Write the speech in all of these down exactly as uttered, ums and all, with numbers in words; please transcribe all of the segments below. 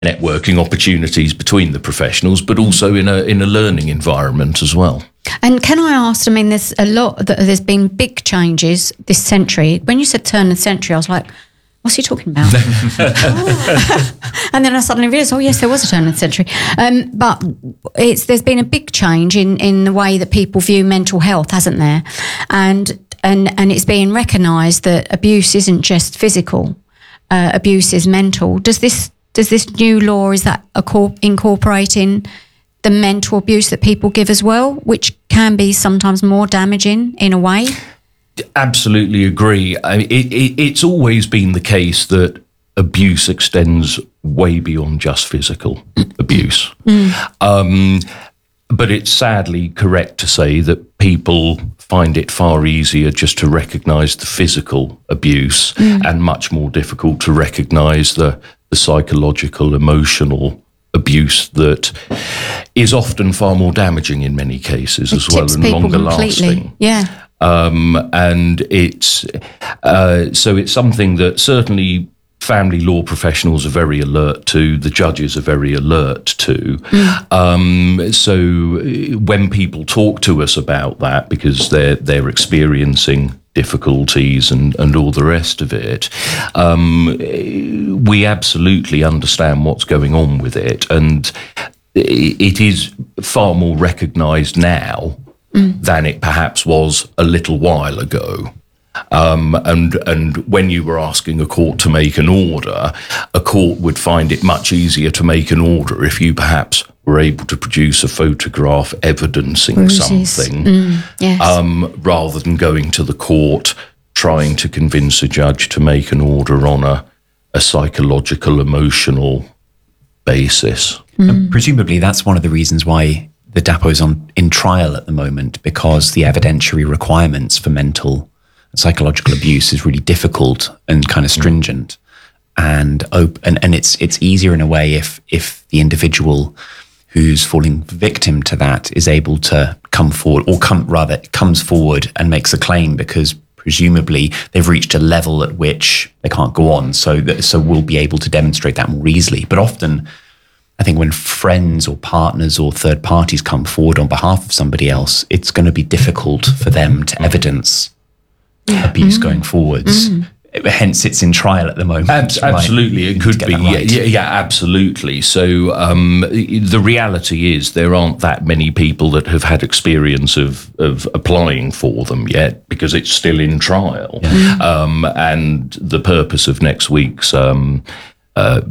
networking opportunities between the professionals, but also in a in a learning environment as well. And can I ask, I mean, there's a lot, there's been big changes this century. When you said turn of the century, I was like, what's he talking about? And then I suddenly realised, oh yes, there was a turn of the century. Um, but it's there's been a big change in, in the way that people view mental health, hasn't there? And and and it's being recognised that abuse isn't just physical, uh, abuse is mental. Does this does this new law, is that a cor- incorporating the mental abuse that people give as well, which can be sometimes more damaging in a way? Absolutely agree. I mean, it, it, it's always been the case that abuse extends way beyond just physical abuse. Mm. Um, but it's sadly correct to say that people find it far easier just to recognise the physical abuse mm. and much more difficult to recognise the, the psychological, emotional abuse that is often far more damaging in many cases it as well and longer completely. lasting. Yeah. Um, and it's uh, so it's something that certainly family law professionals are very alert to, the judges are very alert to. Mm. Um, so when people talk to us about that, because they're they're experiencing difficulties and, and all the rest of it, um, we absolutely understand what's going on with it. And it is far more recognised now mm. than it perhaps was a little while ago. Um, and and when you were asking a court to make an order, a court would find it much easier to make an order if you perhaps were able to produce a photograph evidencing Bruises. something, mm, yes. um, rather than going to the court trying to convince a judge to make an order on a, a psychological, emotional basis. Mm. And presumably that's one of the reasons why the D A P O's on in trial at the moment, because the evidentiary requirements for mental psychological abuse is really difficult and kind of stringent, and op- and and it's it's easier in a way if if the individual who's falling victim to that is able to come forward, or come rather comes forward and makes a claim, because presumably they've reached a level at which they can't go on, so that, so we'll be able to demonstrate that more easily. But often, I think when friends or partners or third parties come forward on behalf of somebody else, it's going to be difficult for them to evidence yeah. abuse mm. going forwards. Mm. Hence, it's in trial at the moment. Ab- absolutely, right? It could be. Right. Yeah, yeah, absolutely. So um, the reality is there aren't that many people that have had experience of, of applying for them yet, because it's still in trial. Yeah. Um, and the purpose of next week's um, uh,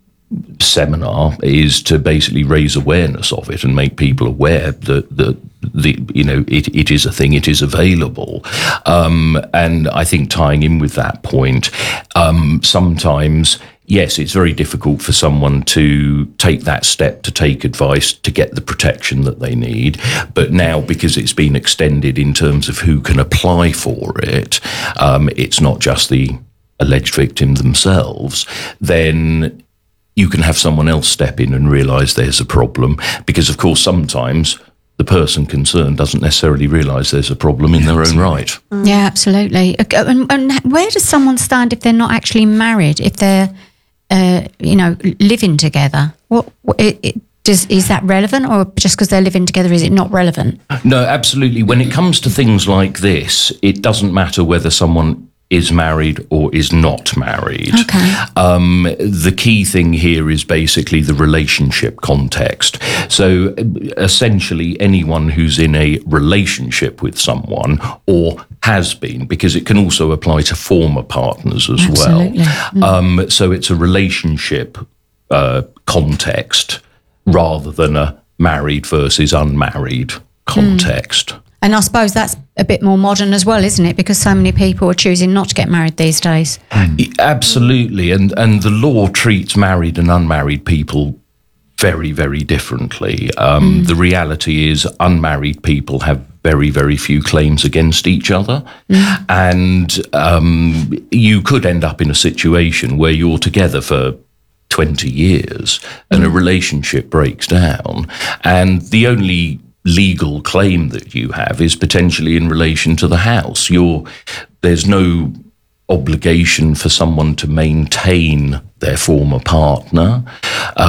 seminar is to basically raise awareness of it and make people aware that that the you know it, it is a thing, it is available, um, and I think tying in with that point, um, sometimes yes, it's very difficult for someone to take that step to take advice to get the protection that they need, but now because it's been extended in terms of who can apply for it, um, it's not just the alleged victim themselves, then you can have someone else step in and realise there's a problem, because of course sometimes the person concerned doesn't necessarily realise there's a problem in their own right. Mm. Yeah, absolutely. And, and where does someone stand if they're not actually married, if they're, uh, you know, living together? What, what it, it, does, is that relevant, or just because they're living together, is it not relevant? No, absolutely. When it comes to things like this, it doesn't matter whether someone is married or is not married. Okay. Um, the key thing here is basically the relationship context. So essentially anyone who's in a relationship with someone, or has been, because it can also apply to former partners as Absolutely. well. Mm. Um, so it's a relationship uh, context rather than a married versus unmarried context. Mm. And I suppose that's a bit more modern as well, isn't it? Because so many people are choosing not to get married these days. Mm. Absolutely. And and the law treats married and unmarried people very, very differently. Um, mm. The reality is unmarried people have very, very few claims against each other. Mm. And um, you could end up in a situation where you're together for twenty years and mm. a relationship breaks down, and the only legal claim that you have is potentially in relation to the house. You're, there's no obligation for someone to maintain their former partner.